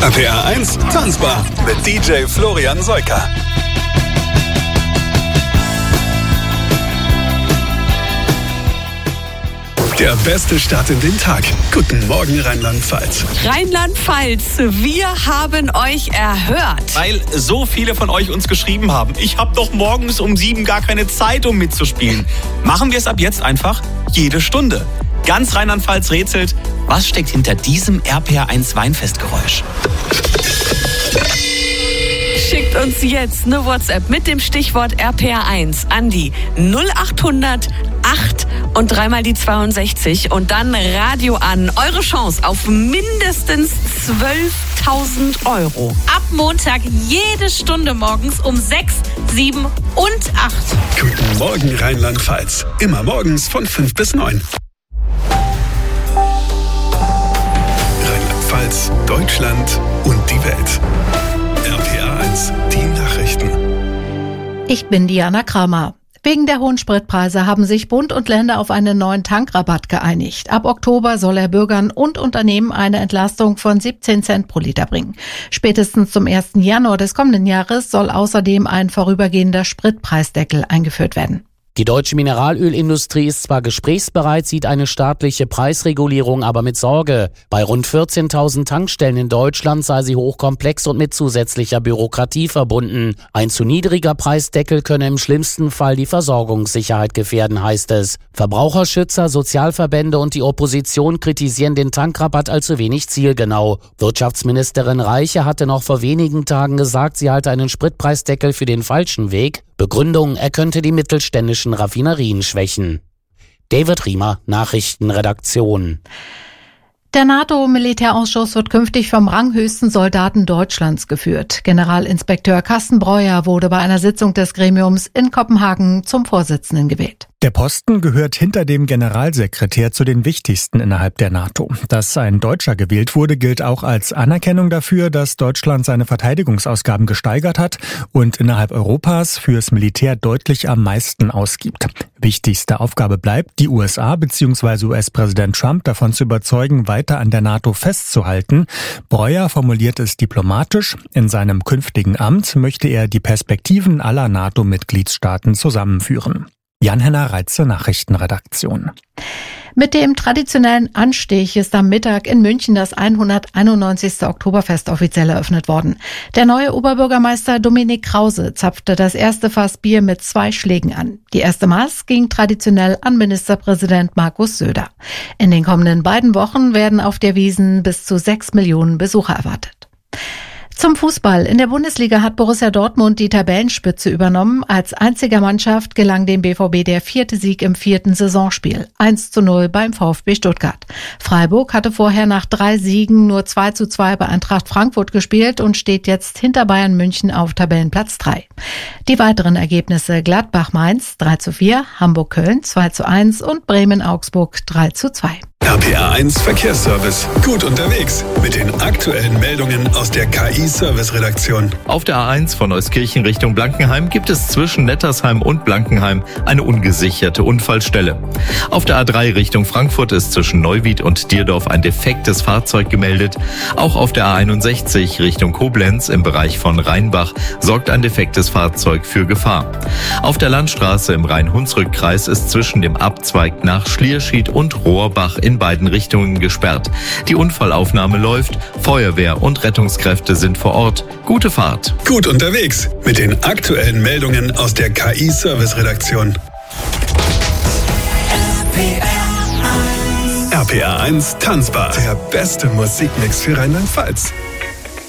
RPR 1 Tanzbar mit DJ Florian Seuker. Der beste Start in den Tag. Guten Morgen, Rheinland-Pfalz. Rheinland-Pfalz, wir haben euch erhört. Weil so viele von euch uns geschrieben haben, ich habe doch morgens um 7 gar keine Zeit, um mitzuspielen. Machen wir es ab jetzt einfach jede Stunde. Ganz Rheinland-Pfalz rätselt, was steckt hinter diesem RPR1 Weinfestgeräusch? Schickt uns jetzt eine WhatsApp mit dem Stichwort RPR1 an die 0800 8 und dreimal die 62 und dann Radio an. Eure Chance auf mindestens 12.000 €. Ab Montag jede Stunde morgens um 6, 7 und 8. Guten Morgen, Rheinland-Pfalz. Immer morgens von 5 bis 9. Rheinland-Pfalz, Deutschland und die Welt. RPR1, die Nachrichten. Ich bin Diana Kramer. Wegen der hohen Spritpreise haben sich Bund und Länder auf einen neuen Tankrabatt geeinigt. Ab Oktober soll er Bürgern und Unternehmen eine Entlastung von 17 Cent pro Liter bringen. Spätestens zum 1. Januar des kommenden Jahres soll außerdem ein vorübergehender Spritpreisdeckel eingeführt werden. Die deutsche Mineralölindustrie ist zwar gesprächsbereit, sieht eine staatliche Preisregulierung aber mit Sorge. Bei rund 14.000 Tankstellen in Deutschland sei sie hochkomplex und mit zusätzlicher Bürokratie verbunden. Ein zu niedriger Preisdeckel könne im schlimmsten Fall die Versorgungssicherheit gefährden, heißt es. Verbraucherschützer, Sozialverbände und die Opposition kritisieren den Tankrabatt als zu wenig zielgenau. Wirtschaftsministerin Reiche hatte noch vor wenigen Tagen gesagt, sie halte einen Spritpreisdeckel für den falschen Weg. Begründung, er könnte die mittelständischen Raffinerien schwächen. David Riemer, Nachrichtenredaktion. Der NATO-Militärausschuss wird künftig vom ranghöchsten Soldaten Deutschlands geführt. Generalinspekteur Carsten Breuer wurde bei einer Sitzung des Gremiums in Kopenhagen zum Vorsitzenden gewählt. Der Posten gehört hinter dem Generalsekretär zu den wichtigsten innerhalb der NATO. Dass ein Deutscher gewählt wurde, gilt auch als Anerkennung dafür, dass Deutschland seine Verteidigungsausgaben gesteigert hat und innerhalb Europas fürs Militär deutlich am meisten ausgibt. Wichtigste Aufgabe bleibt, die USA bzw. US-Präsident Trump davon zu überzeugen, weiter an der NATO festzuhalten. Breuer formuliert es diplomatisch. In seinem künftigen Amt möchte er die Perspektiven aller NATO-Mitgliedstaaten zusammenführen. Jan-Henner Reitze, Nachrichtenredaktion. Mit dem traditionellen Anstich ist am Mittag in München das 191. Oktoberfest offiziell eröffnet worden. Der neue Oberbürgermeister Dominik Krause zapfte das erste Fass Bier mit 2 Schlägen an. Die erste Maß ging traditionell an Ministerpräsident Markus Söder. In den kommenden beiden Wochen werden auf der Wiesn bis zu 6 Millionen Besucher erwartet. Zum Fußball. In der Bundesliga hat Borussia Dortmund die Tabellenspitze übernommen. Als einziger Mannschaft gelang dem BVB der 4. Sieg im 4. Saisonspiel. 1:0 beim VfB Stuttgart. Freiburg hatte vorher nach 3 Siegen nur 2:2 bei Eintracht Frankfurt gespielt und steht jetzt hinter Bayern München auf Tabellenplatz 3. Die weiteren Ergebnisse: Gladbach-Mainz 3:4, Hamburg-Köln 2:1 und Bremen-Augsburg 3:2. RPR1 Verkehrsservice. Gut unterwegs mit den aktuellen Meldungen aus der KI-Service-Redaktion. Auf der A1 von Euskirchen Richtung Blankenheim gibt es zwischen Nettersheim und Blankenheim eine ungesicherte Unfallstelle. Auf der A3 Richtung Frankfurt ist zwischen Neuwied und Dierdorf ein defektes Fahrzeug gemeldet. Auch auf der A61 Richtung Koblenz im Bereich von Rheinbach sorgt ein defektes Fahrzeug für Gefahr. Auf der Landstraße im Rhein-Hunsrück-Kreis ist zwischen dem Abzweig nach Schlierschied und Rohrbach in beiden Richtungen gesperrt. Die Unfallaufnahme läuft, Feuerwehr und Rettungskräfte sind vor Ort. Gute Fahrt. Gut unterwegs mit den aktuellen Meldungen aus der KI-Service-Redaktion. RPR1 Tanzbar. Der beste Musikmix für Rheinland-Pfalz.